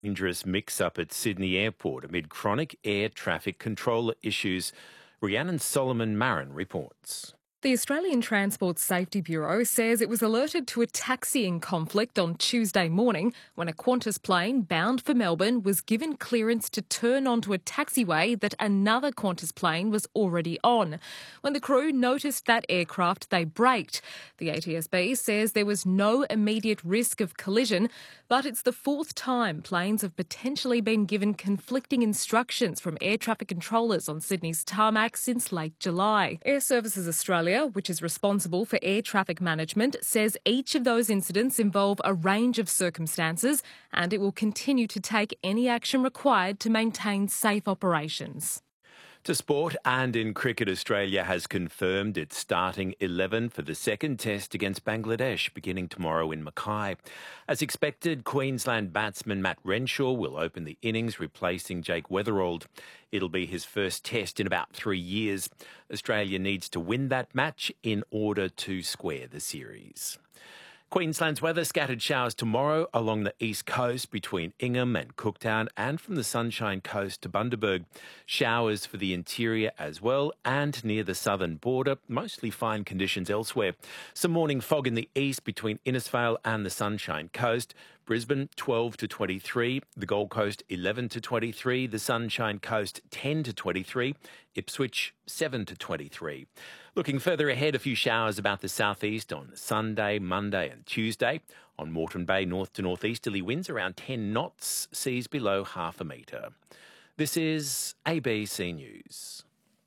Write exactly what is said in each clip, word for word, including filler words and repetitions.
Dangerous mix-up at Sydney Airport amid chronic air traffic controller issues. Rhiannon Solomon Marin reports. The Australian Transport Safety Bureau says it was alerted to a taxiing conflict on Tuesday morning when a Qantas plane bound for Melbourne was given clearance to turn onto a taxiway that another Qantas plane was already on. When the crew noticed that aircraft, they braked. The A T S B says there was no immediate risk of collision, but it's the fourth time planes have potentially been given conflicting instructions from air traffic controllers on Sydney's tarmac since late July. Air Services Australia, which is responsible for air traffic management, says each of those incidents involve a range of circumstances and it will continue to take any action required to maintain safe operations. To sport, and in cricket, Australia has confirmed its starting eleven for the second test against Bangladesh beginning tomorrow in Mackay. As expected, Queensland batsman Matt Renshaw will open the innings, replacing Jake Weatherald. It'll be his first test in about three years. Australia needs to win that match in order to square the series. Queensland's weather: scattered showers tomorrow along the east coast between Ingham and Cooktown and from the Sunshine Coast to Bundaberg. Showers for the interior as well and near the southern border. Mostly fine conditions elsewhere. Some morning fog in the east between Innisfail and the Sunshine Coast. Brisbane twelve to twenty-three, the Gold Coast eleven to twenty-three, the Sunshine Coast ten to twenty-three, Ipswich seven to twenty-three. Looking further ahead, a few showers about the southeast on Sunday, Monday and Tuesday. On Moreton Bay, north to northeasterly winds around ten knots, seas below half a metre. This is A B C News.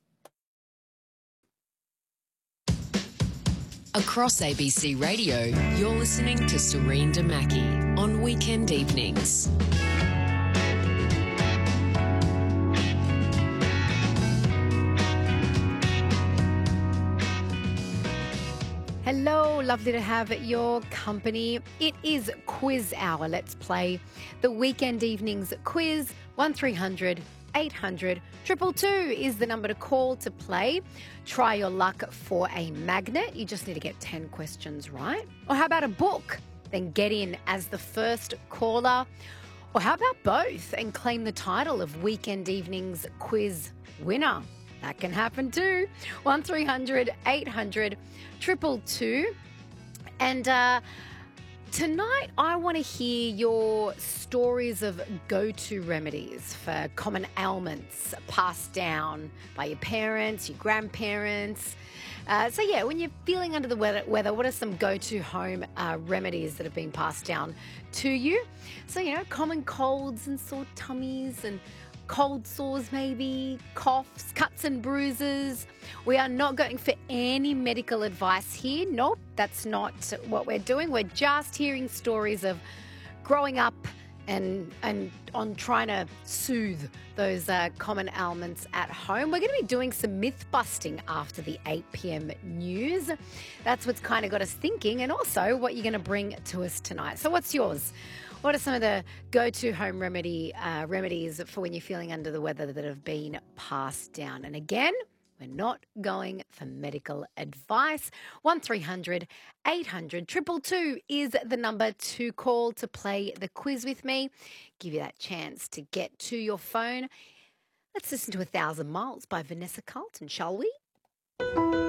Across A B C Radio, you're listening to Serene Damaki on weekend evenings. Hello, lovely to have your company. It is quiz hour. Let's play the weekend evenings quiz. one three hundred eight hundred two two two is the number to call to play. Try your luck for a magnet. You just need to get ten questions right. Or how about a book? Then get in as the first caller. Or how about both and claim the title of Weekend Evenings Quiz winner? That can happen too. one three hundred eight hundred two two two. And uh, tonight I want to hear your stories of go-to remedies for common ailments passed down by your parents, your grandparents. Uh, so yeah, when you're feeling under the weather, weather what are some go-to home uh, remedies that have been passed down to you? So, you know, common colds and sore tummies and cold sores maybe, coughs, cuts and bruises. We are not going for any medical advice here. Nope, that's not what we're doing. We're just hearing stories of growing up and and on trying to soothe those uh, common ailments at home. We're going to be doing some myth busting after the eight p.m. news. That's what's kind of got us thinking, and also what you're going to bring to us tonight. So what's yours? What are some of the go-to home remedy uh, remedies for when you're feeling under the weather that have been passed down? And again, we're not going for medical advice. one three hundred eight hundred two two two is the number to call to play the quiz with me. Give you that chance to get to your phone. Let's listen to A Thousand Miles by Vanessa Carlton, shall we?